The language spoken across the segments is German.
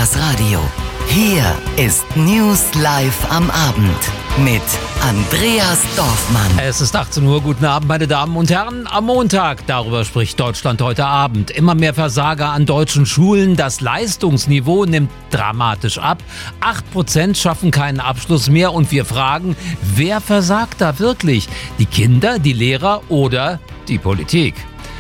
das Radio. Hier ist News Live am Abend mit Andreas Dorfmann. Es ist 18 Uhr. Guten Abend, meine Damen und Herren. Am Montag, darüber spricht Deutschland heute Abend. Immer mehr Versager an deutschen Schulen. Das Leistungsniveau nimmt dramatisch ab. 8% schaffen keinen Abschluss mehr. Und wir fragen, wer versagt da wirklich? Die Kinder, die Lehrer oder die Politik?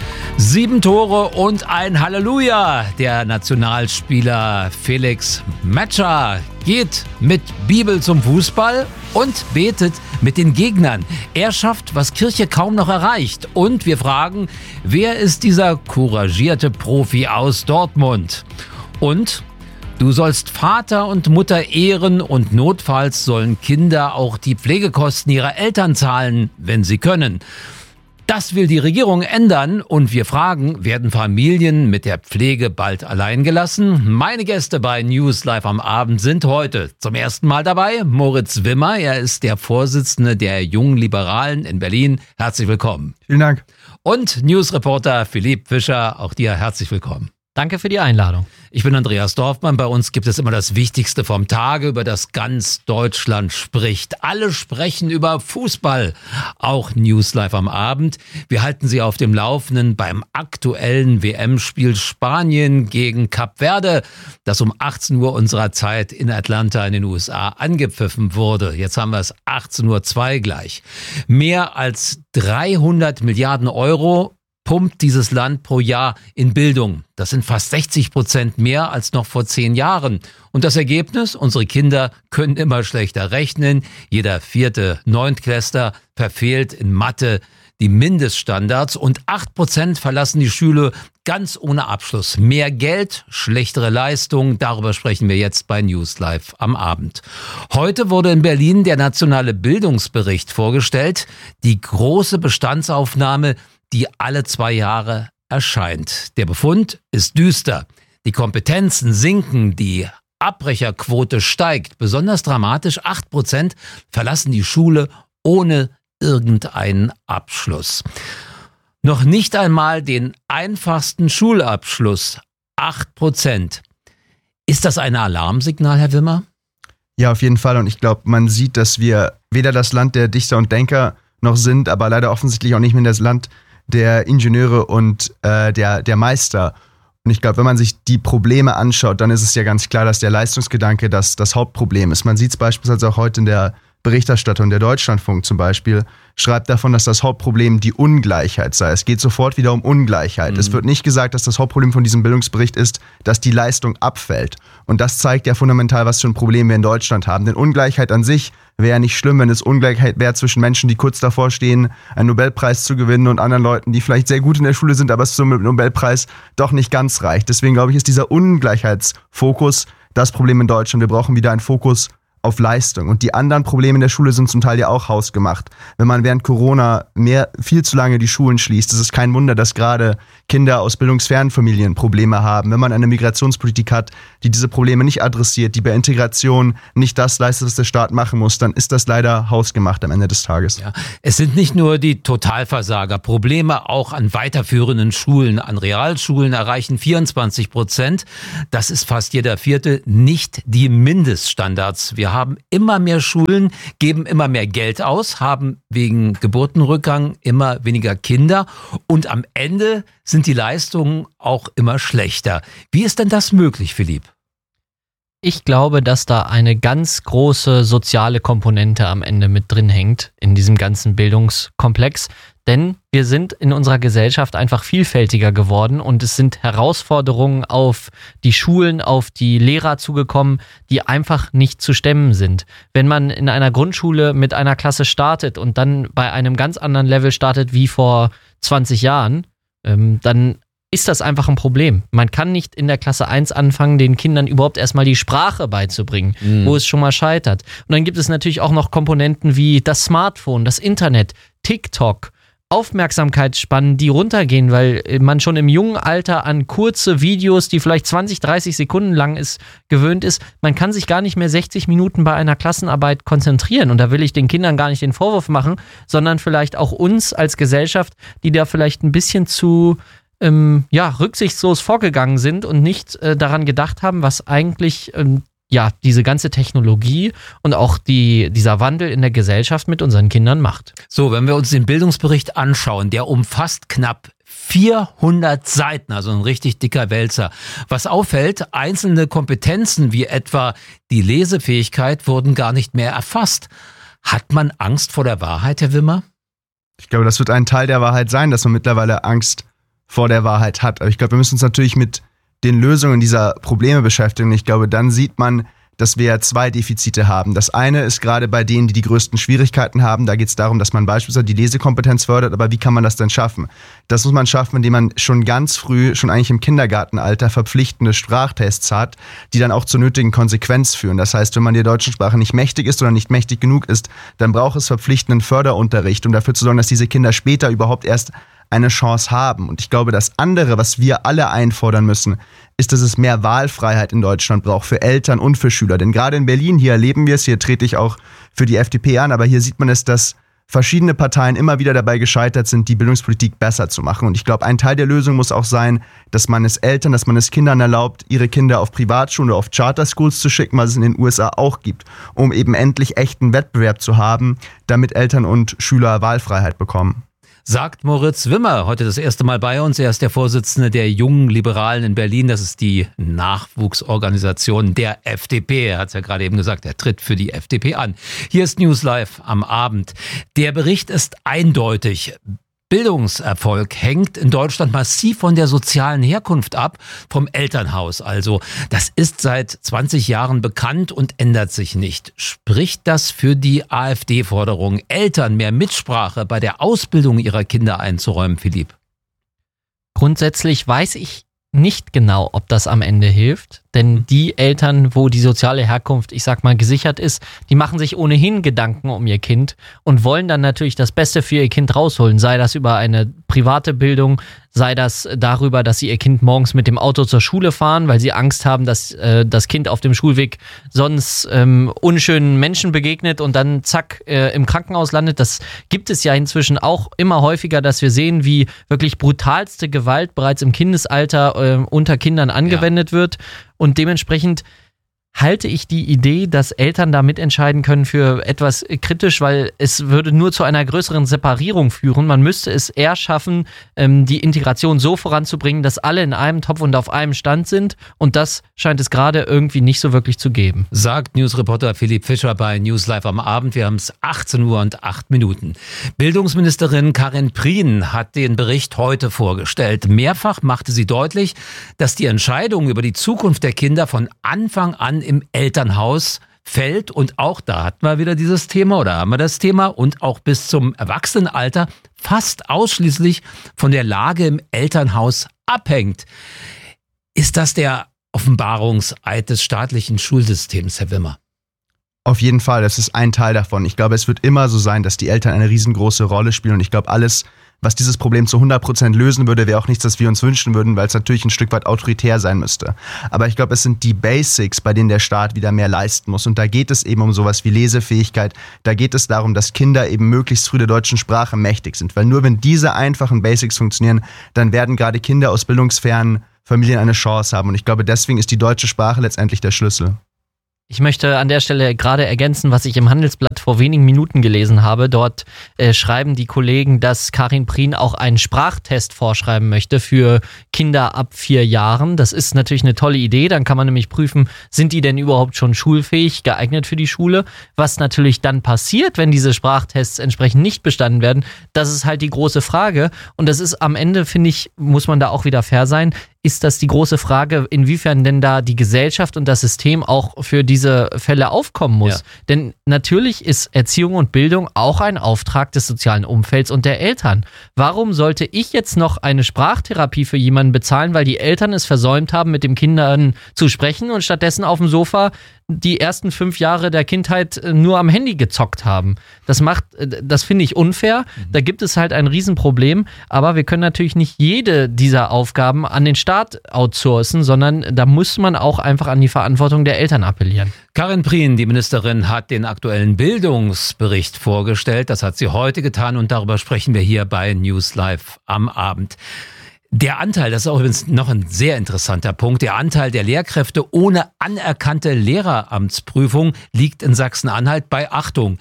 7 Tore und ein Halleluja. Der Nationalspieler Felix Metscher geht mit Bibel zum Fußball und betet mit den Gegnern. Er schafft, was Kirche kaum noch erreicht. Und wir fragen, wer ist dieser couragierte Profi aus Dortmund? Und du sollst Vater und Mutter ehren und notfalls sollen Kinder auch die Pflegekosten ihrer Eltern zahlen, wenn sie können. Das will die Regierung ändern und wir fragen, werden Familien mit der Pflege bald allein gelassen? Meine Gäste bei News Live am Abend sind heute zum ersten Mal dabei Moritz Wimmer. Er ist der Vorsitzende der Jungen Liberalen in Berlin. Herzlich willkommen. Vielen Dank. Und Newsreporter Philipp Fischer, auch dir herzlich willkommen. Danke für die Einladung. Ich bin Andreas Dorfmann. Bei uns gibt es immer das Wichtigste vom Tage, über das ganz Deutschland spricht. Alle sprechen über Fußball. Auch News Live am Abend. Wir halten Sie auf dem Laufenden beim aktuellen WM-Spiel Spanien gegen Kap Verde, das um 18 Uhr unserer Zeit in Atlanta in den USA angepfiffen wurde. Jetzt haben wir es 18:02 Uhr gleich. Mehr als 300 Milliarden Euro pumpt dieses Land pro Jahr in Bildung. Das sind fast 60% mehr als noch vor 10 Jahren. Und das Ergebnis? Unsere Kinder können immer schlechter rechnen. Jeder 4. Neuntklässler verfehlt in Mathe die Mindeststandards und 8% verlassen die Schule ganz ohne Abschluss. Mehr Geld, schlechtere Leistung, darüber sprechen wir jetzt bei News Live am Abend. Heute wurde in Berlin der nationale Bildungsbericht vorgestellt, die große Bestandsaufnahme, die alle 2 Jahre erscheint. Der Befund ist düster. Die Kompetenzen sinken, die Abbrecherquote steigt. Besonders dramatisch, 8% verlassen die Schule ohne irgendeinen Abschluss. Noch nicht einmal den einfachsten Schulabschluss, 8%. Ist das ein Alarmsignal, Herr Wimmer? Ja, auf jeden Fall. Und ich glaube, man sieht, dass wir weder das Land der Dichter und Denker noch sind, aber leider offensichtlich auch nicht mehr das Land der Ingenieure und der Meister. Und ich glaube, wenn man sich die Probleme anschaut, dann ist es ja ganz klar, dass der Leistungsgedanke das Hauptproblem ist. Man sieht es beispielsweise auch heute in der Berichterstattung. Der Deutschlandfunk zum Beispiel schreibt davon, dass das Hauptproblem die Ungleichheit sei. Es geht sofort wieder um Ungleichheit. Es wird nicht gesagt, dass das Hauptproblem von diesem Bildungsbericht ist, dass die Leistung abfällt. Und das zeigt ja fundamental, was für ein Problem wir in Deutschland haben. Denn Ungleichheit an sich wäre nicht schlimm, wenn es Ungleichheit wäre zwischen Menschen, die kurz davor stehen, einen Nobelpreis zu gewinnen und anderen Leuten, die vielleicht sehr gut in der Schule sind, aber es zum Nobelpreis doch nicht ganz reicht. Deswegen glaube ich, ist dieser Ungleichheitsfokus das Problem in Deutschland. Wir brauchen wieder einen Fokus auf Leistung. Und die anderen Probleme in der Schule sind zum Teil ja auch hausgemacht. Wenn man während Corona viel zu lange die Schulen schließt, ist es kein Wunder, dass gerade Kinder aus bildungsfernen Familien Probleme haben. Wenn man eine Migrationspolitik hat, die diese Probleme nicht adressiert, die bei Integration nicht das leistet, was der Staat machen muss, dann ist das leider hausgemacht am Ende des Tages. Ja, es sind nicht nur die Totalversager. Probleme auch an weiterführenden Schulen, an Realschulen erreichen 24%. Das ist fast jeder 4. nicht die Mindeststandards. Wir haben immer mehr Schulen, geben immer mehr Geld aus, haben wegen Geburtenrückgang immer weniger Kinder und am Ende sind die Leistungen auch immer schlechter. Wie ist denn das möglich, Philipp? Ich glaube, dass da eine ganz große soziale Komponente am Ende mit drin hängt in diesem ganzen Bildungskomplex. Denn wir sind in unserer Gesellschaft einfach vielfältiger geworden und es sind Herausforderungen auf die Schulen, auf die Lehrer zugekommen, die einfach nicht zu stemmen sind. Wenn man in einer Grundschule mit einer Klasse startet und dann bei einem ganz anderen Level startet wie vor 20 Jahren, dann ist das einfach ein Problem. Man kann nicht in der Klasse 1 anfangen, den Kindern überhaupt erstmal die Sprache beizubringen, wo es schon mal scheitert. Und dann gibt es natürlich auch noch Komponenten wie das Smartphone, das Internet, TikTok, Aufmerksamkeitsspannen, die runtergehen, weil man schon im jungen Alter an kurze Videos, die vielleicht 20, 30 Sekunden lang gewöhnt ist. Man kann sich gar nicht mehr 60 Minuten bei einer Klassenarbeit konzentrieren. Und da will ich den Kindern gar nicht den Vorwurf machen, sondern vielleicht auch uns als Gesellschaft, die da vielleicht ein bisschen zu rücksichtslos vorgegangen sind und nicht daran gedacht haben, was eigentlich diese ganze Technologie und auch dieser Wandel in der Gesellschaft mit unseren Kindern macht. So, wenn wir uns den Bildungsbericht anschauen, der umfasst knapp 400 Seiten, also ein richtig dicker Wälzer. Was auffällt, einzelne Kompetenzen wie etwa die Lesefähigkeit wurden gar nicht mehr erfasst. Hat man Angst vor der Wahrheit, Herr Wimmer? Ich glaube, das wird ein Teil der Wahrheit sein, dass man mittlerweile Angst vor der Wahrheit hat. Aber ich glaube, wir müssen uns natürlich mit den Lösungen dieser Probleme beschäftigen. Ich glaube, dann sieht man, dass wir 2 Defizite haben. Das eine ist gerade bei denen, die die größten Schwierigkeiten haben. Da geht es darum, dass man beispielsweise die Lesekompetenz fördert. Aber wie kann man das denn schaffen? Das muss man schaffen, indem man schon ganz früh, schon eigentlich im Kindergartenalter, verpflichtende Sprachtests hat, die dann auch zur nötigen Konsequenz führen. Das heißt, wenn man der deutschen Sprache nicht mächtig ist oder nicht mächtig genug ist, dann braucht es verpflichtenden Förderunterricht, um dafür zu sorgen, dass diese Kinder später überhaupt erst eine Chance haben. Und ich glaube, das andere, was wir alle einfordern müssen, ist, dass es mehr Wahlfreiheit in Deutschland braucht für Eltern und für Schüler. Denn gerade in Berlin, hier erleben wir es, hier trete ich auch für die FDP an, aber hier sieht man es, dass verschiedene Parteien immer wieder dabei gescheitert sind, die Bildungspolitik besser zu machen. Und ich glaube, ein Teil der Lösung muss auch sein, dass man es Eltern, dass man es Kindern erlaubt, ihre Kinder auf Privatschulen oder auf Charterschools zu schicken, was es in den USA auch gibt, um eben endlich echten Wettbewerb zu haben, damit Eltern und Schüler Wahlfreiheit bekommen. Sagt Moritz Wimmer, heute das erste Mal bei uns. Er ist der Vorsitzende der Jungen Liberalen in Berlin. Das ist die Nachwuchsorganisation der FDP. Er hat es ja gerade eben gesagt, er tritt für die FDP an. Hier ist News Live am Abend. Der Bericht ist eindeutig. Bildungserfolg hängt in Deutschland massiv von der sozialen Herkunft ab, vom Elternhaus also. Das ist seit 20 Jahren bekannt und ändert sich nicht. Spricht das für die AfD-Forderung, Eltern mehr Mitsprache bei der Ausbildung ihrer Kinder einzuräumen, Philipp? Grundsätzlich weiß ich nicht genau, ob das am Ende hilft, denn die Eltern, wo die soziale Herkunft, ich sag mal, gesichert ist, die machen sich ohnehin Gedanken um ihr Kind und wollen dann natürlich das Beste für ihr Kind rausholen, sei das über eine private Bildung, sei das darüber, dass sie ihr Kind morgens mit dem Auto zur Schule fahren, weil sie Angst haben, dass das Kind auf dem Schulweg sonst unschönen Menschen begegnet und dann zack im Krankenhaus landet. Das gibt es ja inzwischen auch immer häufiger, dass wir sehen, wie wirklich brutalste Gewalt bereits im Kindesalter unter Kindern angewendet wird. Und dementsprechend halte ich die Idee, dass Eltern da mitentscheiden können, für etwas kritisch, weil es würde nur zu einer größeren Separierung führen. Man müsste es eher schaffen, die Integration so voranzubringen, dass alle in einem Topf und auf einem Stand sind. Und das scheint es gerade irgendwie nicht so wirklich zu geben. Sagt Newsreporter Philipp Fischer bei News Live am Abend. Wir haben es 18 Uhr und 8 Minuten. Bildungsministerin Karin Prien hat den Bericht heute vorgestellt. Mehrfach machte sie deutlich, dass die Entscheidung über die Zukunft der Kinder von Anfang an im Elternhaus fällt, und auch da hatten wir wieder dieses Thema oder haben wir das Thema, und auch bis zum Erwachsenenalter fast ausschließlich von der Lage im Elternhaus abhängt. Ist das der Offenbarungseid des staatlichen Schulsystems, Herr Wimmer? Auf jeden Fall, das ist ein Teil davon. Ich glaube, es wird immer so sein, dass die Eltern eine riesengroße Rolle spielen, und ich glaube, alles, was dieses Problem zu 100% lösen würde, wäre auch nichts, das wir uns wünschen würden, weil es natürlich ein Stück weit autoritär sein müsste. Aber ich glaube, es sind die Basics, bei denen der Staat wieder mehr leisten muss. Und da geht es eben um sowas wie Lesefähigkeit. Da geht es darum, dass Kinder eben möglichst früh der deutschen Sprache mächtig sind. Weil nur wenn diese einfachen Basics funktionieren, dann werden gerade Kinder aus bildungsfernen Familien eine Chance haben. Und ich glaube, deswegen ist die deutsche Sprache letztendlich der Schlüssel. Ich möchte an der Stelle gerade ergänzen, was ich im Handelsblatt vor wenigen Minuten gelesen habe. Dort schreiben die Kollegen, dass Karin Prien auch einen Sprachtest vorschreiben möchte für Kinder ab 4 Jahren. Das ist natürlich eine tolle Idee. Dann kann man nämlich prüfen, sind die denn überhaupt schon schulfähig, geeignet für die Schule? Was natürlich dann passiert, wenn diese Sprachtests entsprechend nicht bestanden werden, das ist halt die große Frage. Und das ist am Ende, finde ich, muss man da auch wieder fair sein, ist das die große Frage, inwiefern denn da die Gesellschaft und das System auch für diese Fälle aufkommen muss. Ja. Denn natürlich ist Erziehung und Bildung auch ein Auftrag des sozialen Umfelds und der Eltern. Warum sollte ich jetzt noch eine Sprachtherapie für jemanden bezahlen, weil die Eltern es versäumt haben, mit den Kindern zu sprechen und stattdessen auf dem Sofa die ersten 5 Jahre der Kindheit nur am Handy gezockt haben? Das finde ich unfair. Da gibt es halt ein Riesenproblem. Aber wir können natürlich nicht jede dieser Aufgaben an den Staat outsourcen, sondern da muss man auch einfach an die Verantwortung der Eltern appellieren. Karin Prien, die Ministerin, hat den aktuellen Bildungsbericht vorgestellt. Das hat sie heute getan und darüber sprechen wir hier bei News Live am Abend. Der Anteil, das ist auch übrigens noch ein sehr interessanter Punkt, der Anteil der Lehrkräfte ohne anerkannte Lehreramtsprüfung liegt in Sachsen-Anhalt bei, Achtung,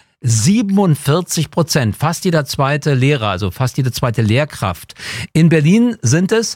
47%, fast jeder zweite Lehrer, also fast jede zweite Lehrkraft. In Berlin sind es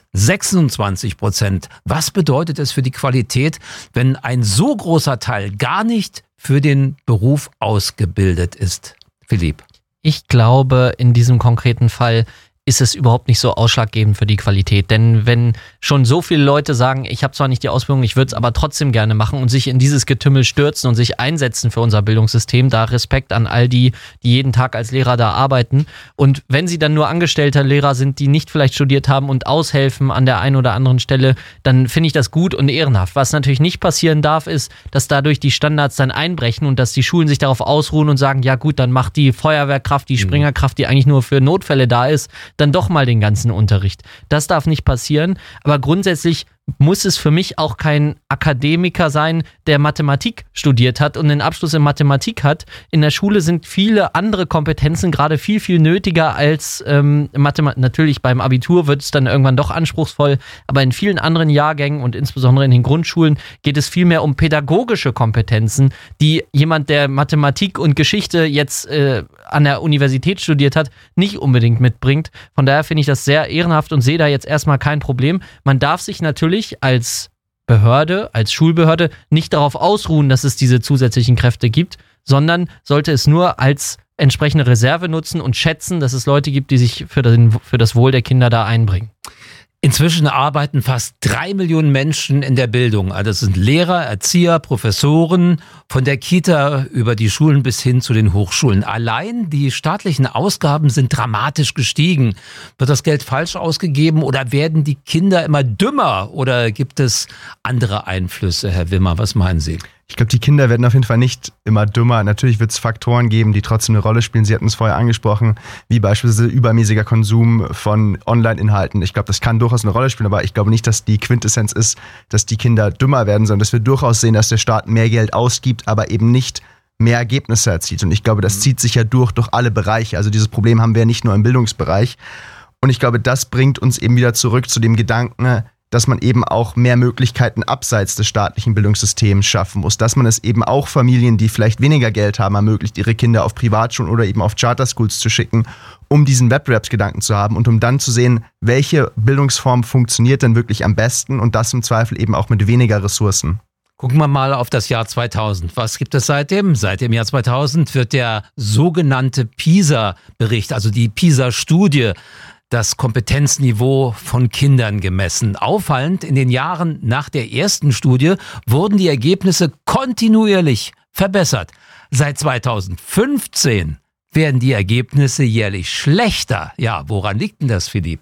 26%. Was bedeutet es für die Qualität, wenn ein so großer Teil gar nicht für den Beruf ausgebildet ist? Philipp. Ich glaube, in diesem konkreten Fall ist es überhaupt nicht so ausschlaggebend für die Qualität. Denn wenn schon so viele Leute sagen, ich habe zwar nicht die Ausbildung, ich würde es aber trotzdem gerne machen und sich in dieses Getümmel stürzen und sich einsetzen für unser Bildungssystem, da Respekt an all die jeden Tag als Lehrer da arbeiten. Und wenn sie dann nur angestellter Lehrer sind, die nicht vielleicht studiert haben und aushelfen an der einen oder anderen Stelle, dann finde ich das gut und ehrenhaft. Was natürlich nicht passieren darf, ist, dass dadurch die Standards dann einbrechen und dass die Schulen sich darauf ausruhen und sagen, ja gut, dann macht die Feuerwehrkraft, die Springerkraft, die eigentlich nur für Notfälle da ist, dann doch mal den ganzen Unterricht. Das darf nicht passieren, aber grundsätzlich muss es für mich auch kein Akademiker sein, der Mathematik studiert hat und einen Abschluss in Mathematik hat. In der Schule sind viele andere Kompetenzen gerade viel, viel nötiger als Mathematik. Natürlich beim Abitur wird es dann irgendwann doch anspruchsvoll, aber in vielen anderen Jahrgängen und insbesondere in den Grundschulen geht es viel mehr um pädagogische Kompetenzen, die jemand, der Mathematik und Geschichte jetzt an der Universität studiert hat, nicht unbedingt mitbringt. Von daher finde ich das sehr ehrenhaft und sehe da jetzt erstmal kein Problem. Man darf sich natürlich als Behörde, als Schulbehörde nicht darauf ausruhen, dass es diese zusätzlichen Kräfte gibt, sondern sollte es nur als entsprechende Reserve nutzen und schätzen, dass es Leute gibt, die sich für das Wohl der Kinder da einbringen. Inzwischen arbeiten fast 3 Millionen Menschen in der Bildung. Also das sind Lehrer, Erzieher, Professoren, von der Kita über die Schulen bis hin zu den Hochschulen. Allein die staatlichen Ausgaben sind dramatisch gestiegen. Wird das Geld falsch ausgegeben oder werden die Kinder immer dümmer? Oder gibt es andere Einflüsse, Herr Wimmer? Was meinen Sie? Ich glaube, die Kinder werden auf jeden Fall nicht immer dümmer. Natürlich wird es Faktoren geben, die trotzdem eine Rolle spielen. Sie hatten es vorher angesprochen, wie beispielsweise übermäßiger Konsum von Online-Inhalten. Ich glaube, das kann durchaus eine Rolle spielen, aber ich glaube nicht, dass die Quintessenz ist, dass die Kinder dümmer werden, sondern dass wir durchaus sehen, dass der Staat mehr Geld ausgibt, aber eben nicht mehr Ergebnisse erzielt. Und ich glaube, das zieht sich ja durch alle Bereiche. Also dieses Problem haben wir ja nicht nur im Bildungsbereich. Und ich glaube, das bringt uns eben wieder zurück zu dem Gedanken, dass man eben auch mehr Möglichkeiten abseits des staatlichen Bildungssystems schaffen muss, dass man es eben auch Familien, die vielleicht weniger Geld haben, ermöglicht, ihre Kinder auf Privatschulen oder eben auf Charterschools zu schicken, um diesen Wettbewerbsgedanken zu haben und um dann zu sehen, welche Bildungsform funktioniert denn wirklich am besten und das im Zweifel eben auch mit weniger Ressourcen. Gucken wir mal auf das Jahr 2000. Was gibt es seitdem? Seit dem Jahr 2000 wird der sogenannte PISA-Bericht, also die PISA-Studie, das Kompetenzniveau von Kindern gemessen. Auffallend, in den Jahren nach der ersten Studie wurden die Ergebnisse kontinuierlich verbessert. Seit 2015 werden die Ergebnisse jährlich schlechter. Ja, woran liegt denn das, Philipp?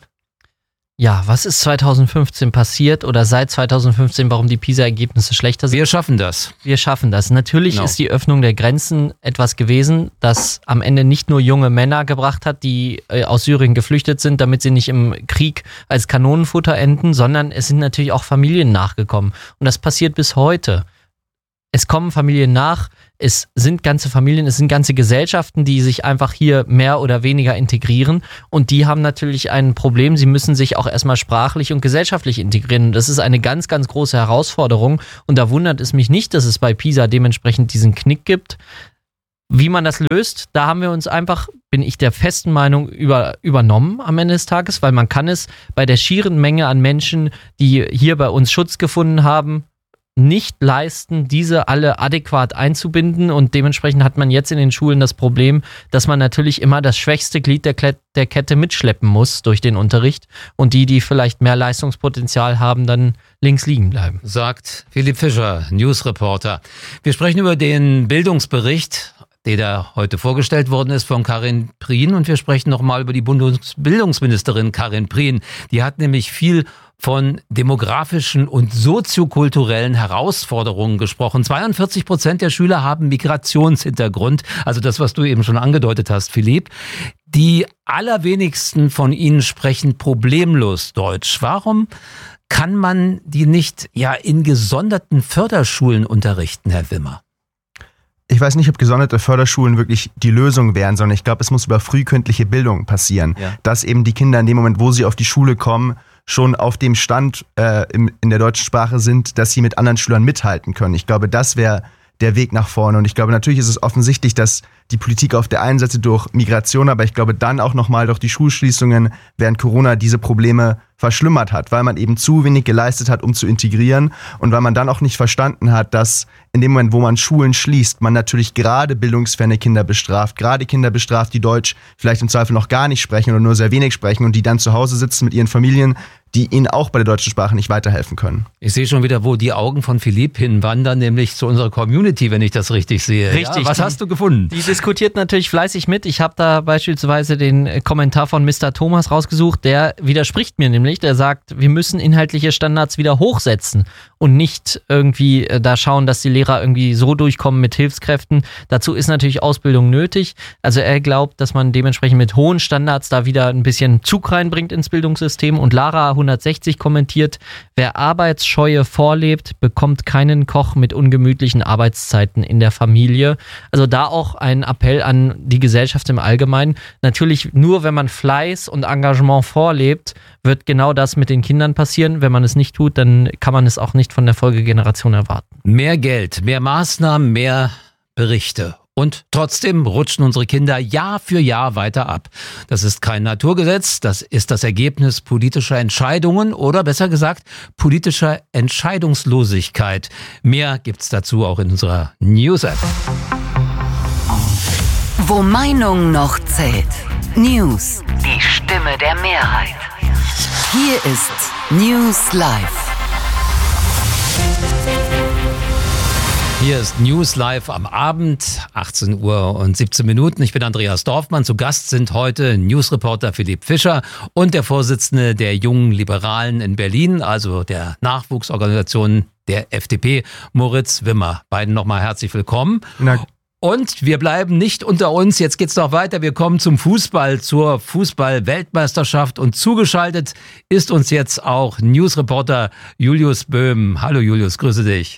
Ja, was ist 2015 passiert oder seit 2015, warum die PISA-Ergebnisse schlechter sind? Wir schaffen das. Wir schaffen das. Natürlich ist die Öffnung der Grenzen etwas gewesen, das am Ende nicht nur junge Männer gebracht hat, die aus Syrien geflüchtet sind, damit sie nicht im Krieg als Kanonenfutter enden, sondern es sind natürlich auch Familien nachgekommen. Und das passiert bis heute. Es kommen Familien nach, es sind ganze Familien, es sind ganze Gesellschaften, die sich einfach hier mehr oder weniger integrieren und die haben natürlich ein Problem, sie müssen sich auch erstmal sprachlich und gesellschaftlich integrieren und das ist eine ganz, ganz große Herausforderung und da wundert es mich nicht, dass es bei PISA dementsprechend diesen Knick gibt. Wie man das löst, da haben wir uns einfach, bin ich der festen Meinung, übernommen am Ende des Tages, weil man kann es bei der schieren Menge an Menschen, die hier bei uns Schutz gefunden haben, nicht leisten, diese alle adäquat einzubinden und dementsprechend hat man jetzt in den Schulen das Problem, dass man natürlich immer das schwächste Glied der Kette mitschleppen muss durch den Unterricht und die vielleicht mehr Leistungspotenzial haben, dann links liegen bleiben. Sagt Philipp Fischer, Newsreporter. Wir sprechen über den Bildungsbericht, der da heute vorgestellt worden ist von Karin Prien und wir sprechen nochmal über die Bundesbildungsministerin Karin Prien. Die hat nämlich viel von demografischen und soziokulturellen Herausforderungen gesprochen. 42% der Schüler haben Migrationshintergrund, also das, was du eben schon angedeutet hast, Philipp. Die allerwenigsten von ihnen sprechen problemlos Deutsch. Warum kann man die nicht in gesonderten Förderschulen unterrichten, Herr Wimmer? Ich weiß nicht, ob gesonderte Förderschulen wirklich die Lösung wären, sondern ich glaube, es muss über frühkindliche Bildung passieren. Ja. Dass eben die Kinder in dem Moment, wo sie auf die Schule kommen, schon auf dem Stand in der deutschen Sprache sind, dass sie mit anderen Schülern mithalten können. Ich glaube, das wäre der Weg nach vorne. Und ich glaube, natürlich ist es offensichtlich, dass die Politik auf der einen Seite durch Migration, aber ich glaube dann auch nochmal durch die Schulschließungen während Corona diese Probleme verschlimmert hat, weil man eben zu wenig geleistet hat, um zu integrieren und weil man dann auch nicht verstanden hat, dass in dem Moment, wo man Schulen schließt, man natürlich gerade bildungsferne Kinder bestraft, gerade Kinder bestraft, die Deutsch vielleicht im Zweifel noch gar nicht sprechen oder nur sehr wenig sprechen und die dann zu Hause sitzen mit ihren Familien, die ihnen auch bei der deutschen Sprache nicht weiterhelfen können. Ich sehe schon wieder, wo die Augen von Philipp hinwandern, nämlich zu unserer Community, wenn ich das richtig sehe. Richtig. Ja, was hast du gefunden? Die diskutiert natürlich fleißig mit. Ich habe da beispielsweise den Kommentar von Mr. Thomas rausgesucht, der widerspricht mir nämlich. Der sagt, wir müssen inhaltliche Standards wieder hochsetzen und nicht irgendwie da schauen, dass die Lehrer irgendwie so durchkommen mit Hilfskräften. Dazu ist natürlich Ausbildung nötig. Also er glaubt, dass man dementsprechend mit hohen Standards da wieder ein bisschen Zug reinbringt ins Bildungssystem. Und Lara 160 kommentiert, wer Arbeitsscheue vorlebt, bekommt keinen Koch mit ungemütlichen Arbeitszeiten in der Familie. Also da auch ein Appell an die Gesellschaft im Allgemeinen. Natürlich nur, wenn man Fleiß und Engagement vorlebt, wird genau das mit den Kindern passieren. Wenn man es nicht tut, dann kann man es auch nicht von der Folgegeneration erwarten. Mehr Geld, mehr Maßnahmen, mehr Berichte. Und trotzdem rutschen unsere Kinder Jahr für Jahr weiter ab. Das ist kein Naturgesetz, das ist das Ergebnis politischer Entscheidungen oder besser gesagt politischer Entscheidungslosigkeit. Mehr gibt's dazu auch in unserer News-App. Wo Meinung noch zählt. News. Die Stimme der Mehrheit. Hier ist News Live. Hier ist News Live am Abend, 18 Uhr und 17 Minuten. Ich bin Andreas Dorfmann. Zu Gast sind heute Newsreporter Philipp Fischer und der Vorsitzende der Jungen Liberalen in Berlin, also der Nachwuchsorganisation der FDP, Moritz Wimmer. Beiden nochmal herzlich willkommen. Und wir bleiben nicht unter uns. Jetzt geht's noch weiter. Wir kommen zum Fußball, zur Fußball-Weltmeisterschaft. Und zugeschaltet ist uns jetzt auch Newsreporter Julius Böhm. Hallo Julius, grüße dich.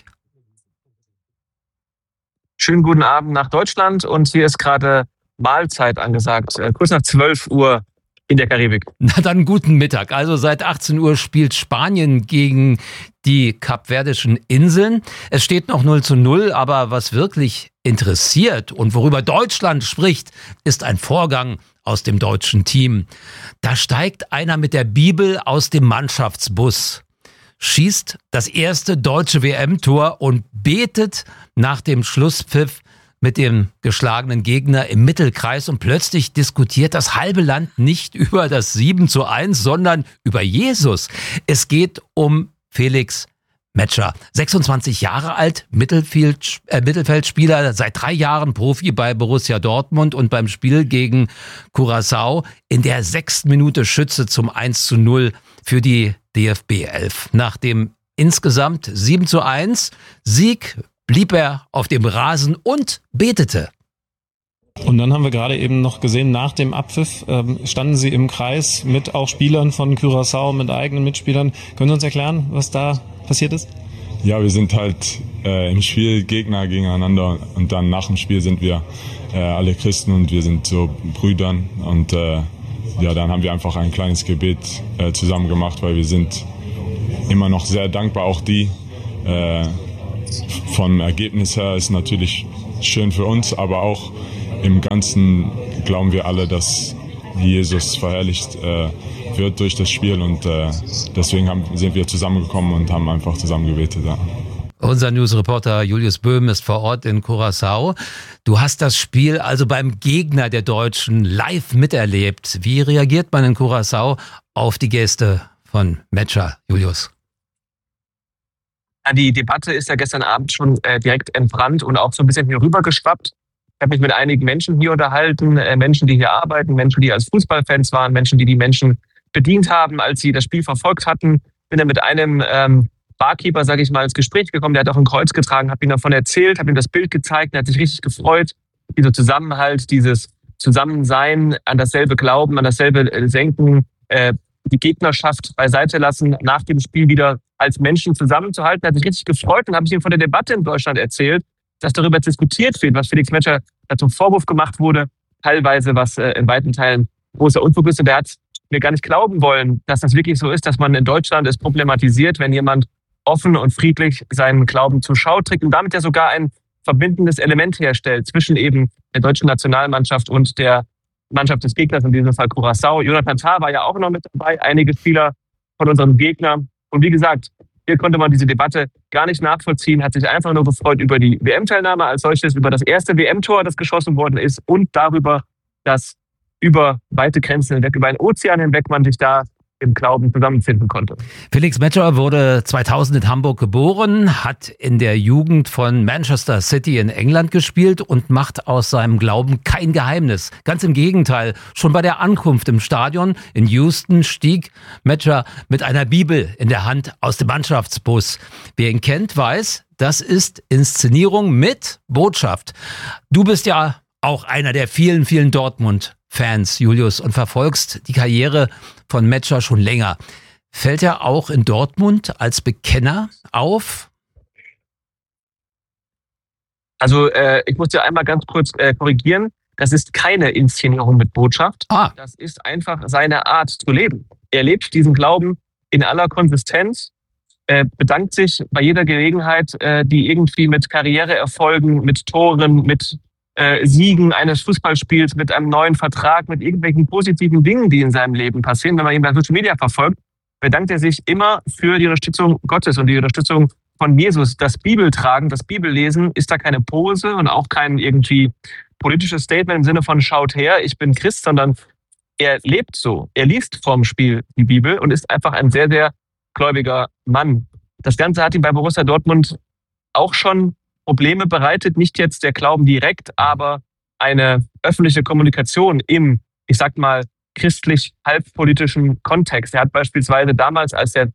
Schönen guten Abend nach Deutschland und hier ist gerade Mahlzeit angesagt, kurz nach 12 Uhr in der Karibik. Na dann guten Mittag. Also seit 18 Uhr spielt Spanien gegen die Kapverdischen Inseln. Es steht noch 0:0, aber was wirklich interessiert und worüber Deutschland spricht, ist ein Vorgang aus dem deutschen Team. Da steigt einer mit der Bibel aus dem Mannschaftsbus, schießt das erste deutsche WM-Tor und betet nach dem Schlusspfiff mit dem geschlagenen Gegner im Mittelkreis und plötzlich diskutiert das halbe Land nicht über das 7:1, sondern über Jesus. Es geht um Felix Metscher, 26 Jahre alt, Mittelfeldspieler, seit 3 Jahren Profi bei Borussia Dortmund und beim Spiel gegen Curaçao in der 6. Minute Schütze zum 1:0 für die DFB 11. Nach dem insgesamt 7:1 Sieg blieb er auf dem Rasen und betete. Und dann haben wir gerade eben noch gesehen, nach dem Abpfiff standen Sie im Kreis mit auch Spielern von Curaçao, mit eigenen Mitspielern. Können Sie uns erklären, was da passiert ist? Ja, wir sind halt im Spiel Gegner gegeneinander und dann nach dem Spiel sind wir alle Christen und wir sind so Brüdern und ja, dann haben wir einfach ein kleines Gebet zusammen gemacht, weil wir sind immer noch sehr dankbar, auch die vom Ergebnis her ist natürlich schön für uns, aber auch im Ganzen glauben wir alle, dass Jesus verherrlicht wird durch das Spiel und deswegen sind wir zusammengekommen und haben einfach zusammen gebetet. Ja. Unser Newsreporter Julius Böhm ist vor Ort in Curaçao. Du hast das Spiel also beim Gegner der Deutschen live miterlebt. Wie reagiert man in Curaçao auf die Geste von Metscher, Julius? Ja, die Debatte ist ja gestern Abend schon direkt entbrannt und auch so ein bisschen hier rüber geschwappt. Ich habe mich mit einigen Menschen hier unterhalten, Menschen, die hier arbeiten, Menschen, die als Fußballfans waren, Menschen, die Menschen bedient haben, als sie das Spiel verfolgt hatten. Bin dann mit einem Barkeeper, sage ich mal, ins Gespräch gekommen, der hat auch ein Kreuz getragen, habe ihm davon erzählt, habe ihm das Bild gezeigt, er hat sich richtig gefreut. Dieser Zusammenhalt, dieses Zusammensein, an dasselbe Glauben, an dasselbe Senken, die Gegnerschaft beiseite lassen, nach dem Spiel wieder als Menschen zusammenzuhalten, er hat sich richtig gefreut und habe ich ihm von der Debatte in Deutschland erzählt, dass darüber diskutiert wird, was Felix Metscher zum Vorwurf gemacht wurde, teilweise was in weiten Teilen großer Unfug ist. Und er hat wir gar nicht glauben wollen, dass das wirklich so ist, dass man in Deutschland es problematisiert, wenn jemand offen und friedlich seinen Glauben zur Schau trägt und damit ja sogar ein verbindendes Element herstellt zwischen eben der deutschen Nationalmannschaft und der Mannschaft des Gegners, in diesem Fall Curaçao. Jonathan Tah war ja auch noch mit dabei, einige Spieler von unserem Gegner. Und wie gesagt, hier konnte man diese Debatte gar nicht nachvollziehen, hat sich einfach nur gefreut über die WM-Teilnahme als solches, über das erste WM-Tor, das geschossen worden ist und darüber, dass über weite Grenzen hinweg, über einen Ozean hinweg man sich da im Glauben zusammenfinden konnte. Felix Metscher wurde 2000 in Hamburg geboren, hat in der Jugend von Manchester City in England gespielt und macht aus seinem Glauben kein Geheimnis. Ganz im Gegenteil, schon bei der Ankunft im Stadion in Houston stieg Metscher mit einer Bibel in der Hand aus dem Mannschaftsbus. Wer ihn kennt, weiß, das ist Inszenierung mit Botschaft. Du bist ja auch einer der vielen, vielen Dortmund-Fans, Julius, und verfolgst die Karriere von Metscher schon länger. Fällt er auch in Dortmund als Bekenner auf? Also ich muss dir einmal ganz kurz korrigieren. Das ist keine Inszenierung mit Botschaft. Das ist einfach seine Art zu leben. Er lebt diesen Glauben in aller Konsistenz, bedankt sich bei jeder Gelegenheit, die irgendwie mit Karriereerfolgen, mit Toren, mit Siegen eines Fußballspiels, mit einem neuen Vertrag, mit irgendwelchen positiven Dingen, die in seinem Leben passieren. Wenn man ihn bei Social Media verfolgt, bedankt er sich immer für die Unterstützung Gottes und die Unterstützung von Jesus. Das Bibeltragen, das Bibellesen ist da keine Pose und auch kein irgendwie politisches Statement im Sinne von schaut her, ich bin Christ, sondern er lebt so. Er liest vorm Spiel die Bibel und ist einfach ein sehr, sehr gläubiger Mann. Das Ganze hat ihm bei Borussia Dortmund auch schon Probleme bereitet, nicht jetzt der Glauben direkt, aber eine öffentliche Kommunikation im, ich sag mal, christlich-halbpolitischen Kontext. Er hat beispielsweise damals, als der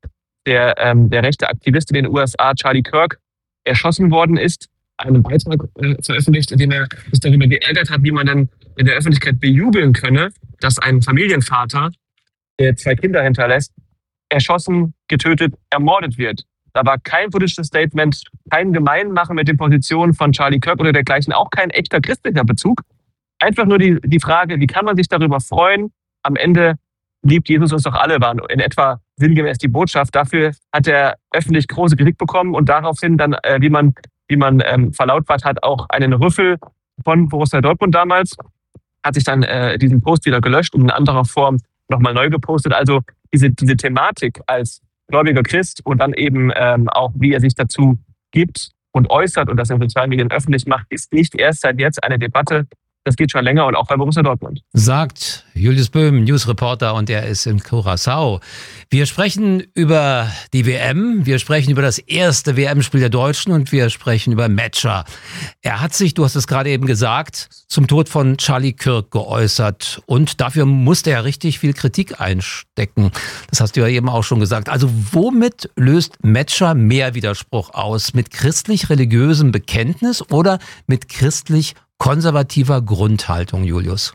rechte Aktivist in den USA, Charlie Kirk, erschossen worden ist, einen Beitrag veröffentlicht, in dem er sich darüber geärgert hat, wie man dann in der Öffentlichkeit bejubeln könne, dass ein Familienvater, der 2 Kinder hinterlässt, erschossen, getötet, ermordet wird. Da war kein politisches Statement, kein Gemeinmachen mit den Positionen von Charlie Kirk oder dergleichen, auch kein echter christlicher Bezug. Einfach nur die Frage, wie kann man sich darüber freuen? Am Ende liebt Jesus uns doch alle, war in etwa sinngemäß die Botschaft. Dafür hat er öffentlich große Kritik bekommen und daraufhin dann, wie man verlautbart hat, auch einen Rüffel von Borussia Dortmund damals, hat sich dann diesen Post wieder gelöscht und in anderer Form nochmal neu gepostet. Also diese Thematik als gläubiger Christ und dann eben auch, wie er sich dazu gibt und äußert und das in sozialen Medien öffentlich macht, ist nicht erst seit jetzt eine Debatte. Das geht schon länger und auch bei Borussia Dortmund. Sagt Julius Böhm, Newsreporter, und er ist in Curaçao. Wir sprechen über die WM, wir sprechen über das erste WM-Spiel der Deutschen und wir sprechen über Metscher. Er hat sich, du hast es gerade eben gesagt, zum Tod von Charlie Kirk geäußert und dafür musste er richtig viel Kritik einstecken. Das hast du ja eben auch schon gesagt. Also womit löst Metscher mehr Widerspruch aus? Mit christlich-religiösem Bekenntnis oder mit christlich-konservativer Grundhaltung, Julius?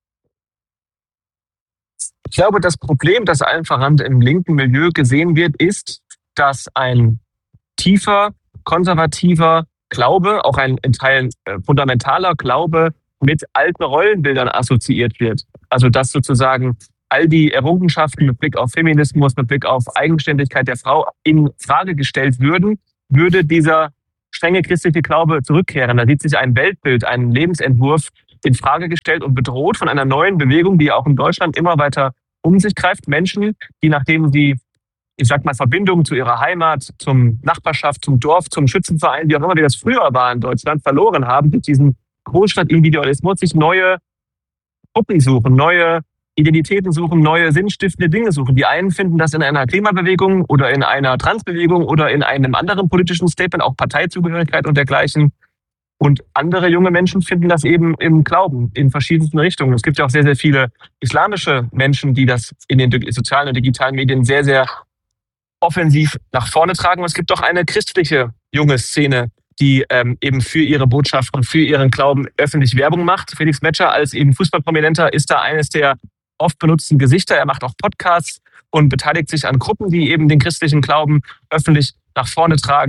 Ich glaube, das Problem, das allen voran im linken Milieu gesehen wird, ist, dass ein tiefer, konservativer Glaube, auch ein in Teilen fundamentaler Glaube mit alten Rollenbildern assoziiert wird. Also dass sozusagen all die Errungenschaften mit Blick auf Feminismus, mit Blick auf Eigenständigkeit der Frau in Frage gestellt würden, würde dieser strenge christliche Glaube zurückkehren. Da sieht sich ein Weltbild, ein Lebensentwurf in Frage gestellt und bedroht von einer neuen Bewegung, die auch in Deutschland immer weiter um sich greift. Menschen, die nachdem sie, ich sag mal, Verbindungen zu ihrer Heimat, zum Nachbarschaft, zum Dorf, zum Schützenverein, wie auch immer wie das früher war in Deutschland, verloren haben, durch diesen Großstadtindividualismus sich neue Gruppen suchen, neue Identitäten suchen, neue sinnstiftende Dinge suchen. Die einen finden das in einer Klimabewegung oder in einer Transbewegung oder in einem anderen politischen Statement, auch Parteizugehörigkeit und dergleichen. Und andere junge Menschen finden das eben im Glauben in verschiedensten Richtungen. Es gibt ja auch sehr, sehr viele islamische Menschen, die das in den sozialen und digitalen Medien sehr, sehr offensiv nach vorne tragen. Und es gibt auch eine christliche junge Szene, die eben für ihre Botschaft und für ihren Glauben öffentlich Werbung macht. Felix Metscher als eben Fußballprominenter ist da eines der oft benutzten Gesichter. Er macht auch Podcasts und beteiligt sich an Gruppen, die eben den christlichen Glauben öffentlich nach vorne tragen.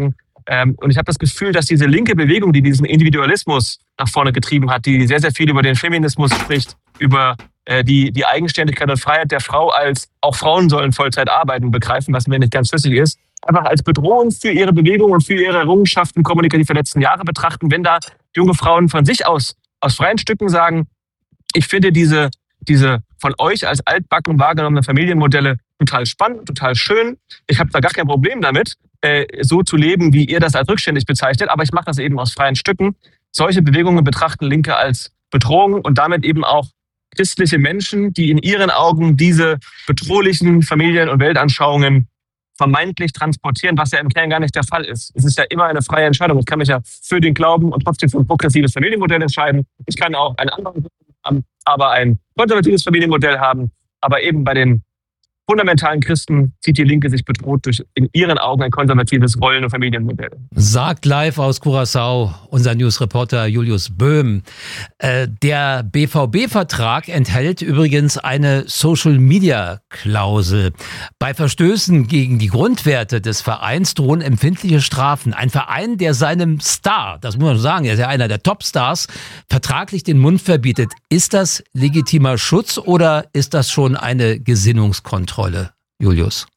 Und ich habe das Gefühl, dass diese linke Bewegung, die diesen Individualismus nach vorne getrieben hat, die sehr, sehr viel über den Feminismus spricht, über die Eigenständigkeit und Freiheit der Frau als auch Frauen sollen Vollzeit arbeiten, begreifen, was mir nicht ganz schlüssig ist, einfach als Bedrohung für ihre Bewegung und für ihre Errungenschaften kommunikativ der letzten Jahre betrachten, wenn da junge Frauen von sich aus freien Stücken sagen, ich finde diese von euch als altbacken wahrgenommene Familienmodelle total spannend, total schön. Ich habe da gar kein Problem damit, so zu leben, wie ihr das als rückständig bezeichnet, aber ich mache das eben aus freien Stücken. Solche Bewegungen betrachten Linke als Bedrohung und damit eben auch christliche Menschen, die in ihren Augen diese bedrohlichen Familien- und Weltanschauungen vermeintlich transportieren, was ja im Kern gar nicht der Fall ist. Es ist ja immer eine freie Entscheidung. Ich kann mich ja für den Glauben und trotzdem für ein progressives Familienmodell entscheiden. Ich kann auch einen anderen haben, aber ein konservatives Familienmodell haben. Aber eben bei den fundamentalen Christen sieht die Linke sich bedroht durch in ihren Augen ein konservatives Rollen- und Familienmodell. Sagt live aus Curaçao unser Newsreporter Julius Böhm. Der BVB-Vertrag enthält übrigens eine Social-Media-Klausel. Bei Verstößen gegen die Grundwerte des Vereins drohen empfindliche Strafen. Ein Verein, der seinem Star, das muss man sagen, er ist ja einer der Topstars, vertraglich den Mund verbietet. Ist das legitimer Schutz oder ist das schon eine Gesinnungskontrolle? Julius?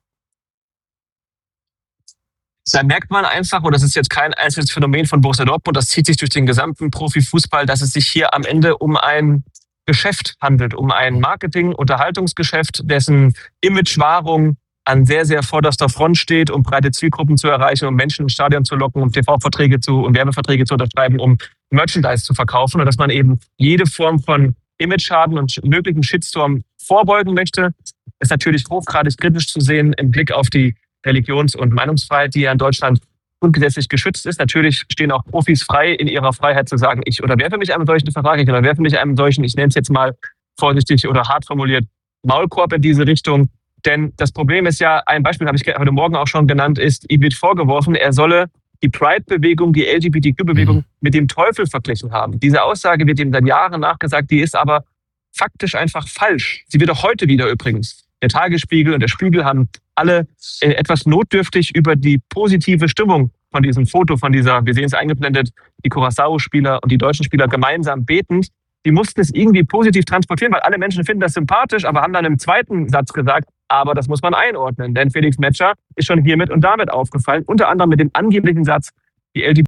Da merkt man einfach, und das ist jetzt kein einzelnes Phänomen von Borussia Dortmund, das zieht sich durch den gesamten Profifußball, dass es sich hier am Ende um ein Geschäft handelt, um ein Marketing-Unterhaltungsgeschäft, dessen Imagewahrung an sehr, sehr vorderster Front steht, um breite Zielgruppen zu erreichen, um Menschen ins Stadion zu locken, um TV-Verträge und Werbeverträge zu unterschreiben, um Merchandise zu verkaufen und dass man eben jede Form von Imageschaden und möglichen Shitstorm vorbeugen möchte, ist natürlich hochgradig kritisch zu sehen im Blick auf die Religions- und Meinungsfreiheit, die ja in Deutschland grundgesetzlich geschützt ist. Natürlich stehen auch Profis frei, in ihrer Freiheit zu sagen, ich unterwerfe mich einem solchen Vertrag, ich unterwerfe mich einem solchen, ich nenne es jetzt mal vorsichtig oder hart formuliert, Maulkorb in diese Richtung. Denn das Problem ist ja, ein Beispiel habe ich heute Morgen auch schon genannt, ist, ihm wird vorgeworfen, er solle die Pride-Bewegung, die LGBTQ-Bewegung mit dem Teufel verglichen haben. Diese Aussage wird ihm seit Jahren nachgesagt, die ist aber faktisch einfach falsch. Sie wird auch heute wieder übrigens. Der Tagesspiegel und der Spiegel haben alle etwas notdürftig über die positive Stimmung von diesem Foto, von dieser, wir sehen es eingeblendet, die Curaçao-Spieler und die deutschen Spieler gemeinsam betend. Die mussten es irgendwie positiv transportieren, weil alle Menschen finden das sympathisch, aber haben dann im zweiten Satz gesagt, aber das muss man einordnen, denn Felix Metscher ist schon hiermit und damit aufgefallen, unter anderem mit dem angeblichen Satz, die LGBT.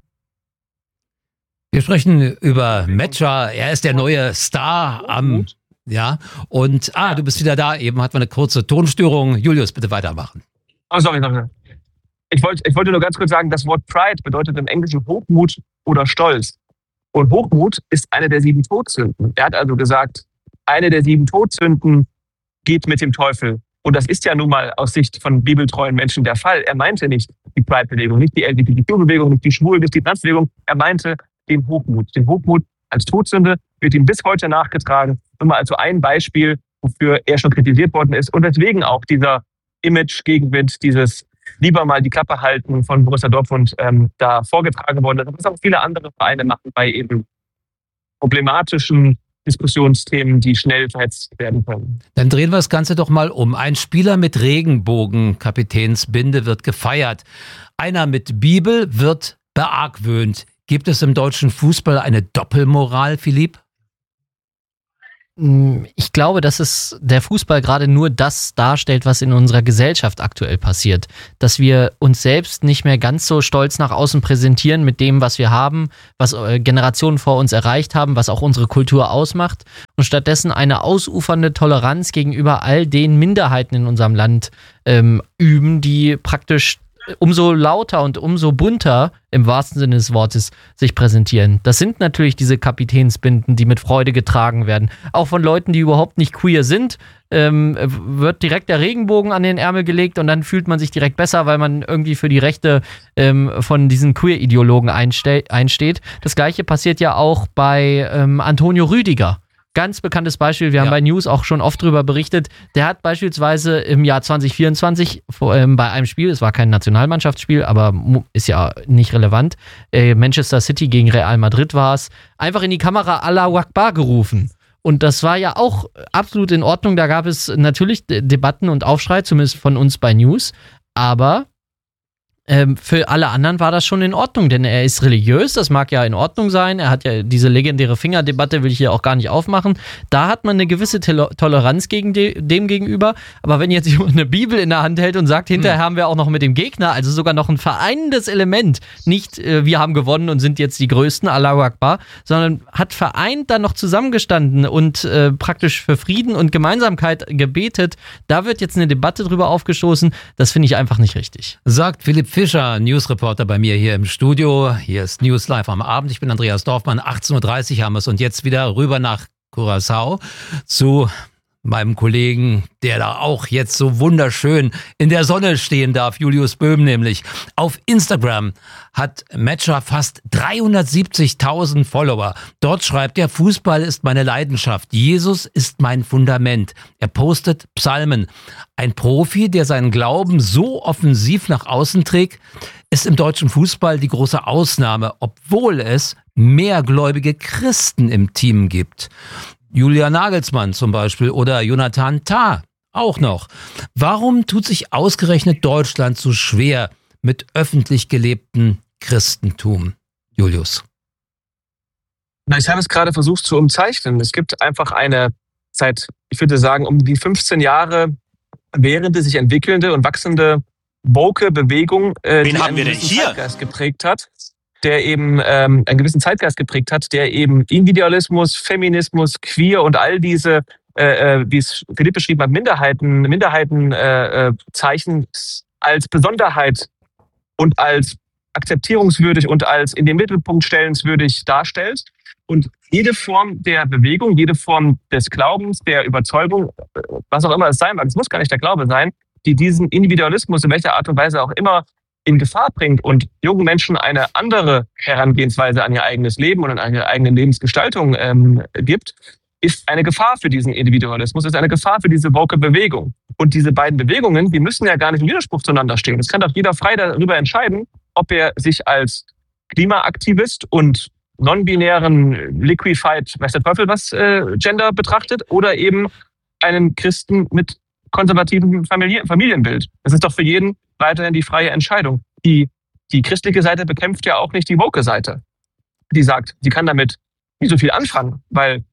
Wir sprechen über Metscher, er ist der neue Star am... Ja, und du bist wieder da. Eben hatten wir eine kurze Tonstörung. Julius, bitte weitermachen. Oh, sorry. Ich wollte nur ganz kurz sagen, das Wort Pride bedeutet im Englischen Hochmut oder Stolz. Und Hochmut ist eine der 7 Todsünden. Er hat also gesagt, eine der 7 Todsünden geht mit dem Teufel. Und das ist ja nun mal aus Sicht von bibeltreuen Menschen der Fall. Er meinte nicht die Pride-Bewegung, nicht die LGBTQ-Bewegung, nicht die Schwul-, nicht die Trans-Bewegung. Er meinte den Hochmut. Den Hochmut als Todsünde wird ihm bis heute nachgetragen. Nur mal also ein Beispiel, wofür er schon kritisiert worden ist und weswegen auch dieser Image-Gegenwind, dieses lieber mal die Klappe halten von Borussia Dortmund da vorgetragen worden ist. Das auch viele andere Vereine machen bei eben problematischen Diskussionsthemen, die schnell verhetzt werden können. Dann drehen wir das Ganze doch mal um. Ein Spieler mit Regenbogen-Kapitänsbinde wird gefeiert. Einer mit Bibel wird beargwöhnt. Gibt es im deutschen Fußball eine Doppelmoral, Philipp? Ich glaube, dass der Fußball gerade nur das darstellt, was in unserer Gesellschaft aktuell passiert. Dass wir uns selbst nicht mehr ganz so stolz nach außen präsentieren mit dem, was wir haben, was Generationen vor uns erreicht haben, was auch unsere Kultur ausmacht. Und stattdessen eine ausufernde Toleranz gegenüber all den Minderheiten in unserem Land üben, die praktisch umso lauter und umso bunter, im wahrsten Sinne des Wortes, sich präsentieren. Das sind natürlich diese Kapitänsbinden, die mit Freude getragen werden. Auch von Leuten, die überhaupt nicht queer sind, wird direkt der Regenbogen an den Ärmel gelegt und dann fühlt man sich direkt besser, weil man irgendwie für die Rechte von diesen Queer-Ideologen einsteht. Das Gleiche passiert ja auch bei Antonio Rüdiger. Ganz bekanntes Beispiel, wir haben bei News auch schon oft drüber berichtet, der hat beispielsweise im Jahr 2024 bei einem Spiel, es war kein Nationalmannschaftsspiel, aber ist ja nicht relevant, Manchester City gegen Real Madrid war es, einfach in die Kamera Allahu Akbar gerufen. Und das war ja auch absolut in Ordnung, da gab es natürlich Debatten und Aufschrei, zumindest von uns bei News, aber für alle anderen war das schon in Ordnung, denn er ist religiös, das mag ja in Ordnung sein. Er hat ja diese legendäre Fingerdebatte, will ich hier auch gar nicht aufmachen. Da hat man eine gewisse Toleranz gegen dem gegenüber. Aber wenn jetzt jemand eine Bibel in der Hand hält und sagt, hinterher haben wir auch noch mit dem Gegner, also sogar noch ein vereinendes Element, nicht wir haben gewonnen und sind jetzt die Größten, Allahu Akbar, sondern hat vereint dann noch zusammengestanden und praktisch für Frieden und Gemeinsamkeit gebetet, da wird jetzt eine Debatte drüber aufgestoßen. Das finde ich einfach nicht richtig. Sagt Philipp Fischer, Newsreporter bei mir hier im Studio. Hier ist News Live am Abend. Ich bin Andreas Dorfmann. 18.30 Uhr haben wir es und jetzt wieder rüber nach Curaçao zu meinem Kollegen, der da auch jetzt so wunderschön in der Sonne stehen darf, Julius Böhm nämlich. Auf Instagram hat Metscher fast 370.000 Follower. Dort schreibt er, Fußball ist meine Leidenschaft, Jesus ist mein Fundament. Er postet Psalmen. Ein Profi, der seinen Glauben so offensiv nach außen trägt, ist im deutschen Fußball die große Ausnahme, obwohl es mehrgläubige Christen im Team gibt. Julian Nagelsmann zum Beispiel oder Jonathan Tah auch noch. Warum tut sich ausgerechnet Deutschland so schwer mit öffentlich gelebtem Christentum? Julius. Ich habe es gerade versucht zu umzeichnen. Es gibt einfach eine seit, ich würde sagen, um die 15 Jahre währende, sich entwickelnde und wachsende woke Bewegung, die einen gewissen Zeitgeist geprägt hat. Der eben einen gewissen Zeitgeist geprägt hat, der eben Individualismus, Feminismus, Queer und all diese, wie es Philipp beschrieben hat, Minderheitenzeichen als Besonderheit und als akzeptierungswürdig und als in den Mittelpunkt stellenswürdig darstellt. Und jede Form der Bewegung, jede Form des Glaubens, der Überzeugung, was auch immer es sein mag, es muss gar nicht der Glaube sein, die diesen Individualismus in welcher Art und Weise auch immer in Gefahr bringt und jungen Menschen eine andere Herangehensweise an ihr eigenes Leben und an ihre eigene Lebensgestaltung gibt, ist eine Gefahr für diesen Individualismus, ist eine Gefahr für diese woke Bewegung. Und diese beiden Bewegungen, die müssen ja gar nicht im Widerspruch zueinander stehen. Es kann doch jeder frei darüber entscheiden, ob er sich als Klimaaktivist und non-binären Liquefied, weiß der Teufel was, Gender betrachtet oder eben einen Christen mit konservativem Familienbild. Das ist doch für jeden weiterhin die freie Entscheidung. Die christliche Seite bekämpft ja auch nicht die woke Seite. Die sagt, sie kann damit nicht so viel anfangen, weil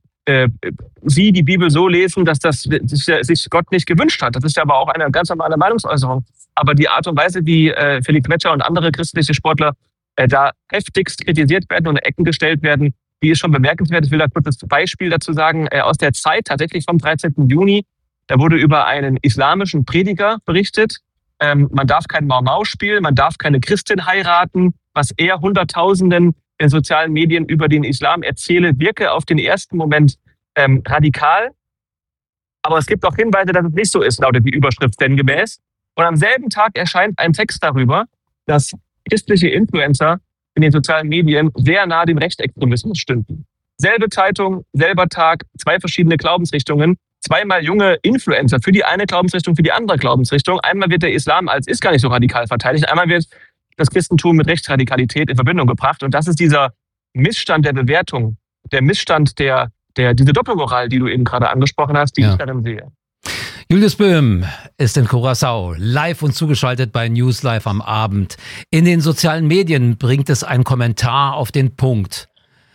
sie die Bibel so lesen, dass das sich Gott nicht gewünscht hat. Das ist ja aber auch eine ganz normale Meinungsäußerung. Aber die Art und Weise, wie Felix Metscher und andere christliche Sportler da heftigst kritisiert werden und in Ecken gestellt werden, die ist schon bemerkenswert. Ich will da kurz das Beispiel dazu sagen, aus der Zeit tatsächlich vom 13. Juni. Da wurde über einen islamischen Prediger berichtet. Man darf kein Mau-Mau spielen, man darf keine Christin heiraten, was er Hunderttausenden in sozialen Medien über den Islam erzähle, wirke auf den ersten Moment radikal. Aber es gibt auch Hinweise, dass es nicht so ist, lautet die Überschrift sinngemäß. Und am selben Tag erscheint ein Text darüber, dass christliche Influencer in den sozialen Medien sehr nah dem Rechtsextremismus stünden. Selbe Zeitung, selber Tag, zwei verschiedene Glaubensrichtungen. Zweimal junge Influencer für die eine Glaubensrichtung, für die andere Glaubensrichtung. Einmal wird der Islam als ist gar nicht so radikal verteidigt, einmal wird das Christentum mit Rechtsradikalität in Verbindung gebracht. Und das ist dieser Missstand der Bewertung, der Missstand diese Doppelmoral, die du eben gerade angesprochen hast, die ich darin sehe. Julius Böhm ist in Curaçao, live und zugeschaltet bei News Live am Abend. In den sozialen Medien bringt es einen Kommentar auf den Punkt.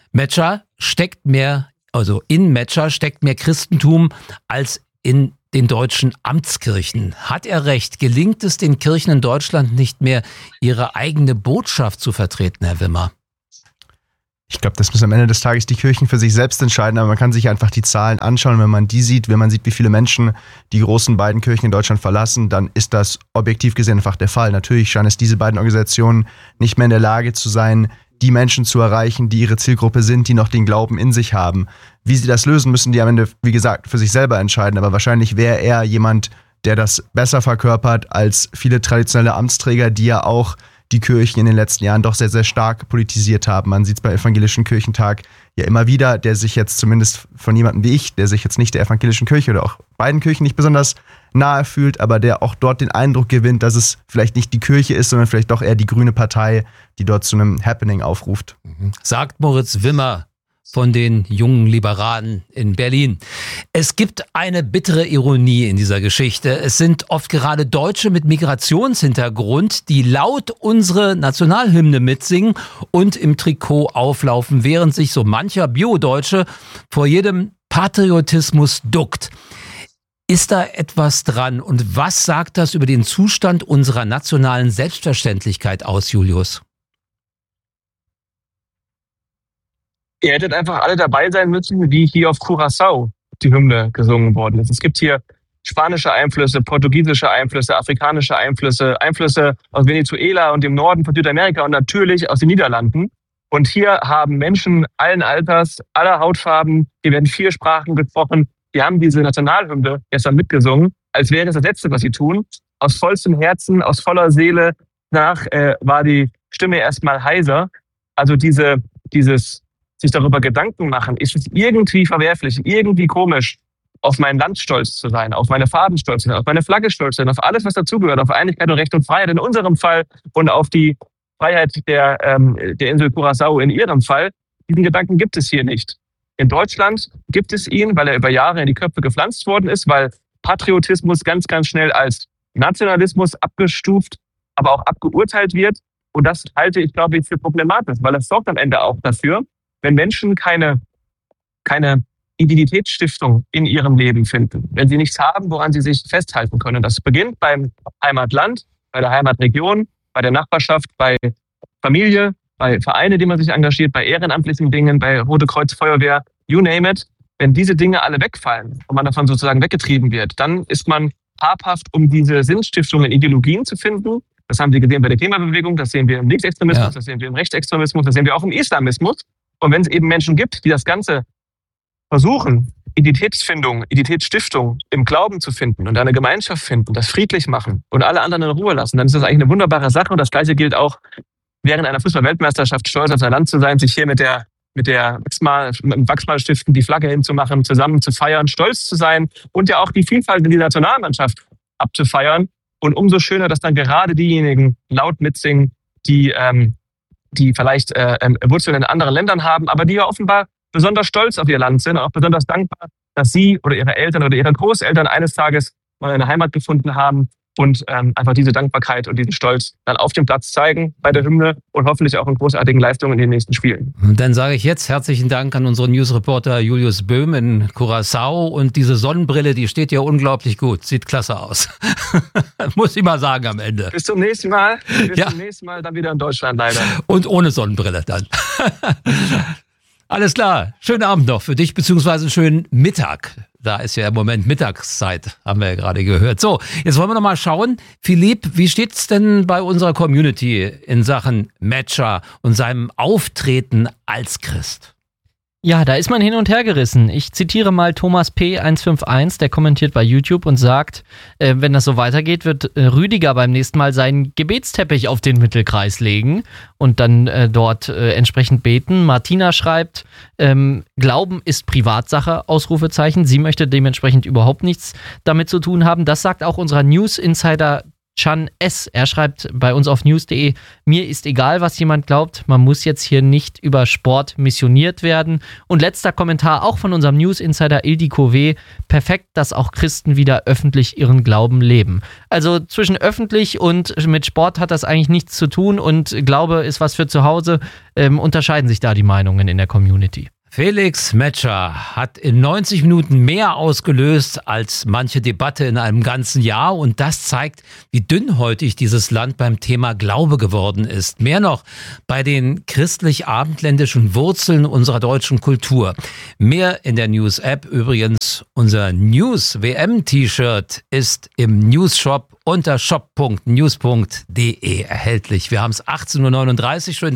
In Metscher steckt mehr Christentum als in den deutschen Amtskirchen. Hat er recht? Gelingt es den Kirchen in Deutschland nicht mehr, ihre eigene Botschaft zu vertreten, Herr Wimmer? Ich glaube, das müssen am Ende des Tages die Kirchen für sich selbst entscheiden, aber man kann sich einfach die Zahlen anschauen. Wenn man sieht, wie viele Menschen die großen beiden Kirchen in Deutschland verlassen, dann ist das objektiv gesehen einfach der Fall. Natürlich scheinen es diese beiden Organisationen nicht mehr in der Lage zu sein, die Menschen zu erreichen, die ihre Zielgruppe sind, die noch den Glauben in sich haben. Wie sie das lösen, müssen die am Ende, wie gesagt, für sich selber entscheiden. Aber wahrscheinlich wäre er jemand, der das besser verkörpert als viele traditionelle Amtsträger, die ja auch die Kirchen in den letzten Jahren doch sehr, sehr stark politisiert haben. Man sieht es beim Evangelischen Kirchentag ja immer wieder, der sich jetzt zumindest von jemandem wie ich, der sich jetzt nicht der Evangelischen Kirche oder auch beiden Kirchen nicht besonders nahe fühlt, aber der auch dort den Eindruck gewinnt, dass es vielleicht nicht die Kirche ist, sondern vielleicht doch eher die Grüne Partei, die dort zu einem Happening aufruft. Sagt Moritz Wimmer von den jungen Liberalen in Berlin. Es gibt eine bittere Ironie in dieser Geschichte. Es sind oft gerade Deutsche mit Migrationshintergrund, die laut unsere Nationalhymne mitsingen und im Trikot auflaufen, während sich so mancher Bio-Deutsche vor jedem Patriotismus duckt. Ist da etwas dran? Und was sagt das über den Zustand unserer nationalen Selbstverständlichkeit aus, Julius? Ihr hättet einfach alle dabei sein müssen, wie hier auf Curaçao die Hymne gesungen worden ist. Es gibt hier spanische Einflüsse, portugiesische Einflüsse, afrikanische Einflüsse, Einflüsse aus Venezuela und dem Norden von Südamerika und natürlich aus den Niederlanden. Und hier haben Menschen allen Alters, aller Hautfarben, hier werden 4 Sprachen gesprochen, die haben diese Nationalhymne gestern mitgesungen, als wäre es das Letzte, was sie tun. Aus vollstem Herzen, aus voller Seele. Danach war die Stimme erstmal heiser. Also dieses sich darüber Gedanken machen, ist es irgendwie verwerflich, irgendwie komisch, auf mein Land stolz zu sein, auf meine Farben stolz zu sein, auf meine Flagge stolz zu sein, auf alles, was dazugehört, auf Einigkeit und Recht und Freiheit in unserem Fall und auf die Freiheit der Insel Curaçao in ihrem Fall. Diesen Gedanken gibt es hier nicht. In Deutschland gibt es ihn, weil er über Jahre in die Köpfe gepflanzt worden ist, weil Patriotismus ganz, ganz schnell als Nationalismus abgestuft, aber auch abgeurteilt wird. Und das halte ich, glaube ich, für problematisch, weil es sorgt am Ende auch dafür, wenn Menschen keine Identitätsstiftung in ihrem Leben finden, wenn sie nichts haben, woran sie sich festhalten können. Das beginnt beim Heimatland, bei der Heimatregion, bei der Nachbarschaft, bei Familie, bei Vereinen, die man sich engagiert, bei ehrenamtlichen Dingen, bei Rote Kreuz, Feuerwehr, you name it. Wenn diese Dinge alle wegfallen und man davon sozusagen weggetrieben wird, dann ist man habhaft, um diese Sinnstiftungen, Ideologien zu finden. Das haben Sie gesehen bei der Klimabewegung, das sehen wir im Linksextremismus, Das sehen wir im Rechtsextremismus, das sehen wir auch im Islamismus. Und wenn es eben Menschen gibt, die das Ganze versuchen, Identitätsfindung, Identitätsstiftung im Glauben zu finden und eine Gemeinschaft finden, das friedlich machen und alle anderen in Ruhe lassen, dann ist das eigentlich eine wunderbare Sache. Und das Gleiche gilt auch während einer Fußball-Weltmeisterschaft, stolz auf sein Land zu sein, sich hier mit dem Wachsmalstiften die Flagge hinzumachen, zusammen zu feiern, stolz zu sein und ja auch die Vielfalt in die Nationalmannschaft abzufeiern. Und umso schöner, dass dann gerade diejenigen laut mitsingen, die vielleicht Wurzeln in anderen Ländern haben, aber die ja offenbar besonders stolz auf ihr Land sind und auch besonders dankbar, dass sie oder ihre Eltern oder ihre Großeltern eines Tages mal eine Heimat gefunden haben und einfach diese Dankbarkeit und diesen Stolz dann auf dem Platz zeigen bei der Hymne und hoffentlich auch in großartigen Leistungen in den nächsten Spielen. Und dann sage ich jetzt herzlichen Dank an unseren Newsreporter Julius Böhm in Curaçao und diese Sonnenbrille, die steht ja unglaublich gut, sieht klasse aus. Muss ich mal sagen am Ende. Bis zum nächsten Mal. Zum nächsten Mal dann wieder in Deutschland leider. Und ohne Sonnenbrille dann. Alles klar, schönen Abend noch für dich, beziehungsweise einen schönen Mittag. Da ist ja im Moment Mittagszeit, haben wir ja gerade gehört. So, jetzt wollen wir noch mal schauen. Philipp, wie steht's denn bei unserer Community in Sachen Metscher und seinem Auftreten als Christ? Ja, da ist man hin und her gerissen. Ich zitiere mal Thomas P151, der kommentiert bei YouTube und sagt, wenn das so weitergeht, wird Rüdiger beim nächsten Mal seinen Gebetsteppich auf den Mittelkreis legen und dann dort entsprechend beten. Martina schreibt, Glauben ist Privatsache, Ausrufezeichen. Sie möchte dementsprechend überhaupt nichts damit zu tun haben. Das sagt auch unser News-Insider Chan S. Er schreibt bei uns auf news.de, mir ist egal, was jemand glaubt, man muss jetzt hier nicht über Sport missioniert werden. Und letzter Kommentar auch von unserem News-Insider Ildiko W. Perfekt, dass auch Christen wieder öffentlich ihren Glauben leben. Also zwischen öffentlich und mit Sport hat das eigentlich nichts zu tun und Glaube ist was für zu Hause. Unterscheiden sich da die Meinungen in der Community. Felix Metscher hat in 90 Minuten mehr ausgelöst als manche Debatte in einem ganzen Jahr und das zeigt, wie dünnhäutig dieses Land beim Thema Glaube geworden ist. Mehr noch bei den christlich-abendländischen Wurzeln unserer deutschen Kultur. Mehr in der News-App übrigens. Unser News-WM-T-Shirt ist im News-Shop unter shop.news.de erhältlich. Wir haben es 18:39 Uhr.